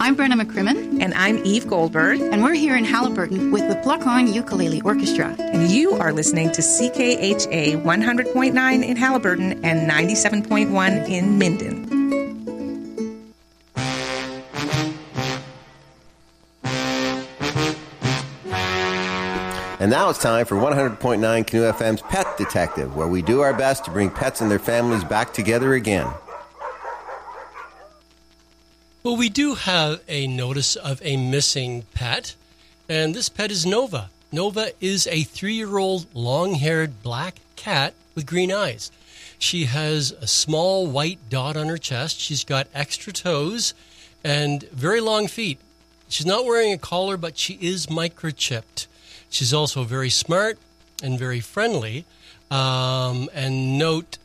I'm Brenna McCrimmon. And I'm Eve Goldberg. And we're here in Haliburton with the Pluck On Ukulele Orchestra. And you are listening to CKHA 100.9 in Haliburton and 97.1 in Minden. And now it's time for 100.9 Canoe FM's Pet Detective, where we do our best to bring pets and their families back together again. Well, we do have a notice of a missing pet, and this pet is Nova. Nova is a 3-year-old long-haired black cat with green eyes. She has a small white dot on her chest. She's got extra toes and very long feet. She's not wearing a collar, but she is microchipped. She's also very smart and very friendly. And note,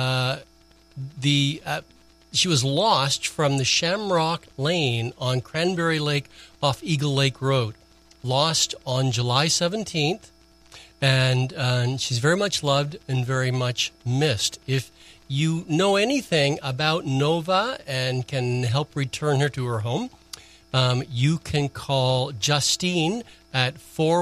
she was lost from the Shamrock Lane on Cranberry Lake off Eagle Lake Road. Lost on July 17th, and she's very much loved and very much missed. If you know anything about Nova and can help return her to her home, you can call Justine at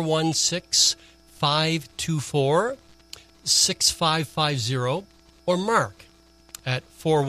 416-524-6550 or Mark at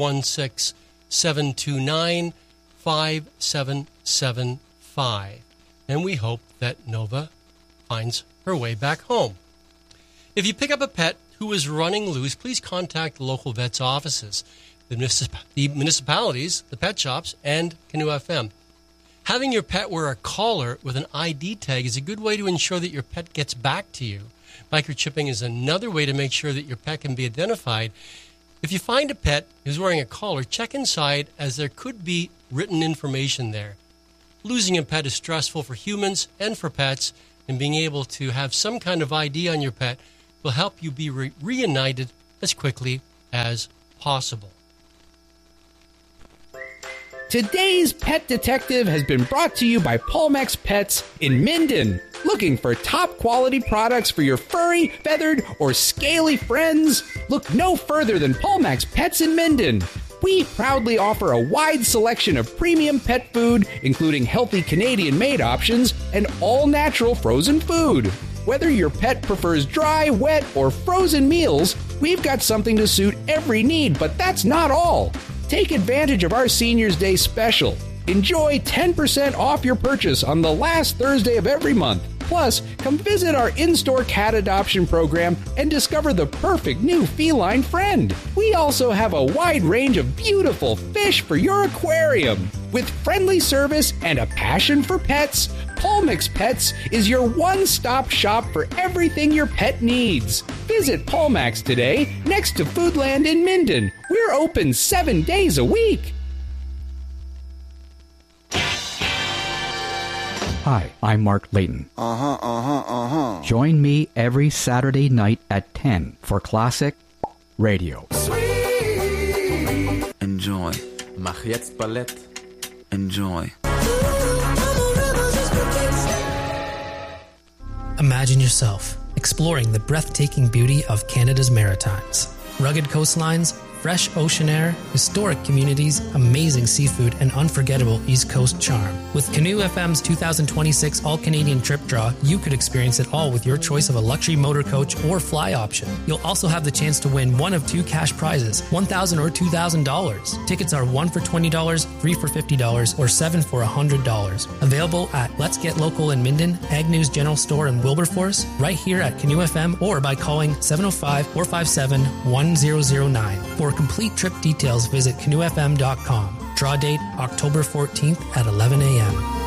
416-729-5775. And we hope that Nova finds her way back home. If you pick up a pet who is running loose, please contact the local vet's offices, the municipalities, the pet shops, and Canoe FM. Having your pet wear a collar with an ID tag is a good way to ensure that your pet gets back to you. Microchipping is another way to make sure that your pet can be identified. If you find a pet who's wearing a collar, check inside, as there could be written information there. Losing a pet is stressful for humans and for pets, and being able to have some kind of ID on your pet will help you be reunited as quickly as possible. Today's Pet Detective has been brought to you by Palmex Pets in Minden. Looking for top quality products for your furry, feathered, or scaly friends? Look no further than Palmex Pets in Minden. We proudly offer a wide selection of premium pet food, including healthy Canadian-made options and all-natural frozen food. Whether your pet prefers dry, wet, or frozen meals, we've got something to suit every need, but that's not all. Take advantage of our Seniors' Day special. Enjoy 10% off your purchase on the last Thursday of every month. Plus, come visit our in-store cat adoption program and discover the perfect new feline friend. We also have a wide range of beautiful fish for your aquarium. With friendly service and a passion for pets, Palmex Pets is your one-stop shop for everything your pet needs. Visit Palmex today, next to Foodland in Minden. We're open 7 days a week. Hi, I'm Mark Layton. Join me every Saturday night at 10 for Classic Radio. Sweet. Enjoy. Mach jetzt Ballett. Enjoy. Imagine yourself exploring the breathtaking beauty of Canada's Maritimes. Rugged coastlines, fresh ocean air, historic communities, amazing seafood, and unforgettable East Coast charm. With Canoe FM's 2026 All-Canadian Trip Draw, you could experience it all with your choice of a luxury motor coach or fly option. You'll also have the chance to win one of 2 cash prizes, $1,000 or $2,000. Tickets are 1 for $20, 3 for $50, or 7 for $100. Available at Let's Get Local in Minden, Agnew's General Store in Wilberforce, right here at Canoe FM, or by calling 705-457-1009. For complete trip details, visit canoefm.com. Draw date October 14th at 11 a.m.